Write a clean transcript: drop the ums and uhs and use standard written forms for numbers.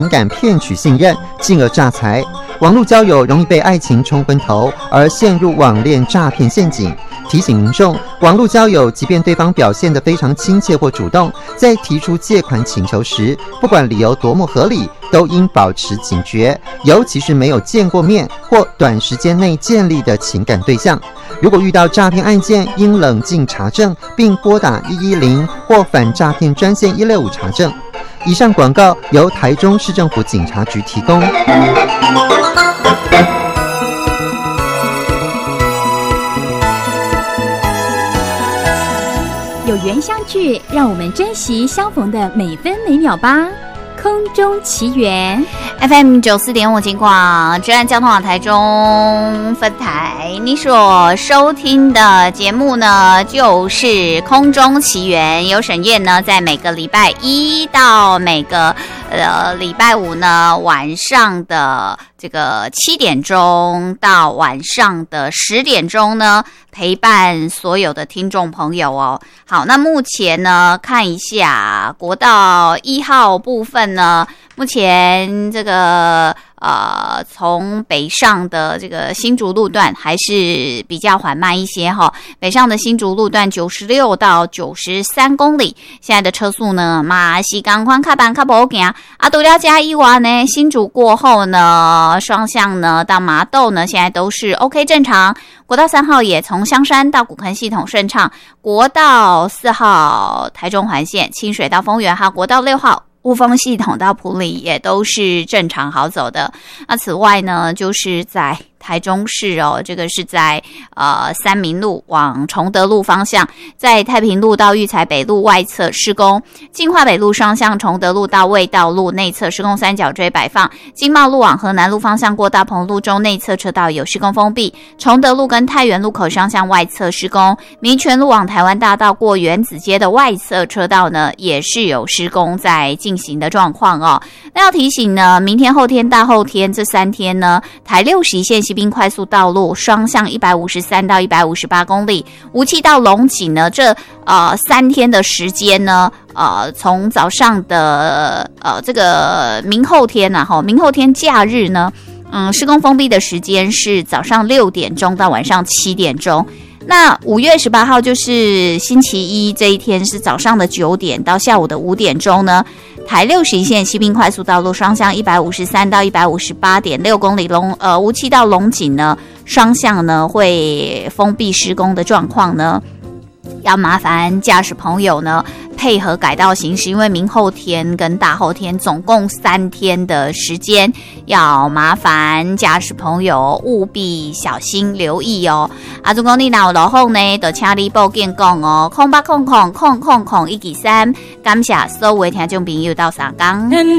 情感骗取信任，进而诈财。网络交友容易被爱情冲昏头，而陷入网恋诈骗陷阱。提醒民众，网络交友即便对方表现得非常亲切或主动，在提出借款请求时，不管理由多么合理，都应保持警觉，尤其是没有见过面或短时间内建立的情感对象。如果遇到诈骗案件，应冷静查证，并拨打110或反诈骗专线165查证。以上广告由台中市政府警察局提供。 有缘相聚，让我们珍惜相逢的每分每秒吧。空中奇缘 FM 94.5金广治安交通网台中分台，你所收听的节目呢，就是空中奇缘，由沈燕呢在每个礼拜一到每个礼拜五呢晚上的这个7点钟到晚上的10点钟呢，陪伴所有的听众朋友哦。好，那目前呢看一下国道1号部分呢，目前这个从北上的这个新竹路段还是比较缓慢一些哈。北上的新竹路段96到93公里，现在的车速呢嘛是赶快较慢较无行啊。除了这以外呢，新竹过后呢，双向呢到麻豆呢，现在都是 OK 正常。国道3号也从香山到古坑系统顺畅，国道4号台中环线清水到丰原，还有国道6号雾峰系统到埔里也都是正常好走的。那此外呢，就是在台中市哦，这个是在三民路往崇德路方向，在太平路到育才北路外侧施工，金华北路双向崇德路到卫道路内侧施工三角锥摆放，经贸路往河南路方向过大鹏路中内侧车道有施工封闭，崇德路跟太原路口双向外侧施工，民权路往台湾大道过原子街的外侧车道呢也是有施工在进行的状况哦。那要提醒呢，明天后天大后天这3天呢，台61线西滨快速道路双向153到158公里，无期到龙井呢，这3天的时间呢，从早上的这个明后天明后天假日呢，施工封闭的时间是早上6点钟到晚上7点钟。那5月18号就是星期一这一天是早上的9点到下午的5点钟呢，台61线西滨快速道路双向153到158.6公里无期到龙井呢，双向呢会封闭施工的状况呢，要麻烦驾驶朋友呢配合改道行驶，因为明后天跟大后天总共3天的时间，要麻烦驾驶朋友务必小心留意哦。如果你有落后呢，就请你报警讲哦，0800000013，感谢所有的听众朋友到3天。